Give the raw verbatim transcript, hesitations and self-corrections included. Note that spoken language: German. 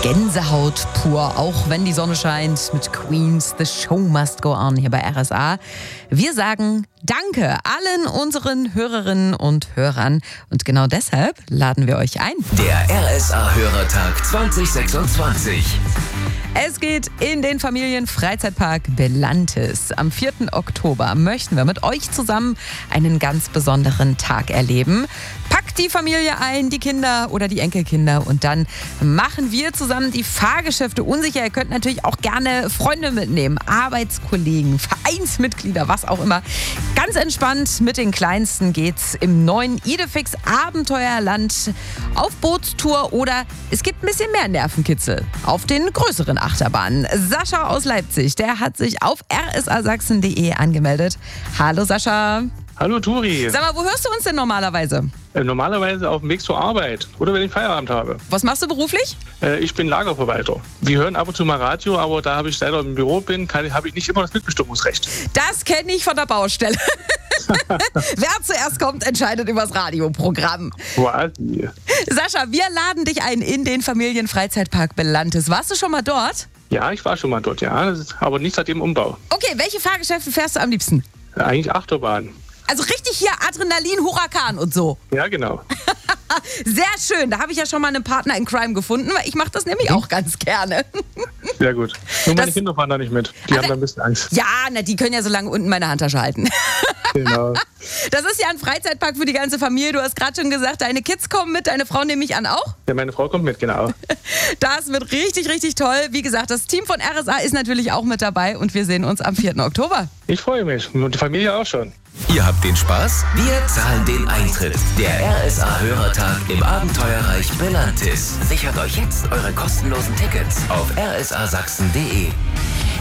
Gänsehaut pur, auch wenn die Sonne scheint mit Queens. The Show Must Go On hier bei R S A. Wir sagen Danke allen unseren Hörerinnen und Hörern und genau deshalb laden wir euch ein. Der R S A-Hörertag zwanzig sechsundzwanzig. Es geht in den Familienfreizeitpark Belantis. Am vierten Oktober möchten wir mit euch zusammen einen ganz besonderen Tag erleben. Packt die Familie ein, die Kinder oder die Enkelkinder und dann machen wir zusammen die Fahrgeschäfte unsicher. Ihr könnt natürlich auch gerne Freunde mitnehmen, Arbeitskollegen, Vereinsmitglieder, was auch immer. Ganz entspannt mit den Kleinsten geht's im neuen Idefix Abenteuerland auf Bootstour oder es gibt ein bisschen mehr Nervenkitzel auf den größeren Achterbahnen. Sascha aus Leipzig, der hat sich auf r s a sachsen punkt d e angemeldet. Hallo Sascha. Hallo Turi. Sag mal, wo hörst du uns denn normalerweise? Äh, normalerweise auf dem Weg zur Arbeit oder wenn ich Feierabend habe. Was machst du beruflich? Äh, ich bin Lagerverwalter. Wir hören ab und zu mal Radio, aber da ich leider im Büro bin, habe ich nicht immer das Mitbestimmungsrecht. Das kenne ich von der Baustelle. Wer zuerst kommt, entscheidet über das Radioprogramm. Quasi. Sascha, wir laden dich ein in den Familienfreizeitpark Belantis. Warst du schon mal dort? Ja, ich war schon mal dort, ja. Das ist aber nicht seit dem Umbau. Okay, welche Fahrgeschäfte fährst du am liebsten? Äh, eigentlich Achterbahn. Also richtig hier Adrenalin, Huracan und so. Ja, genau. Sehr schön, da habe ich ja schon mal einen Partner in Crime gefunden, weil ich mache das nämlich auch ganz gerne. Sehr gut. Nur meine Das- Kinder fahren da nicht mit. Die Ach, haben da ein bisschen Angst. Ja, na, die können ja so lange unten meine Handtasche halten. Genau. Das ist ja ein Freizeitpark für die ganze Familie. Du hast gerade schon gesagt, deine Kids kommen mit, deine Frau nehme ich an auch. Ja, meine Frau kommt mit, genau. Das wird richtig, richtig toll. Wie gesagt, das Team von R S A ist natürlich auch mit dabei und wir sehen uns am vierten Oktober. Ich freue mich. Und die Familie auch schon. Ihr habt den Spaß? Wir zahlen den Eintritt. Der R S A-Hörertag im Abenteuerreich Belantis. Sichert euch jetzt eure kostenlosen Tickets auf r s a sachsen punkt d e.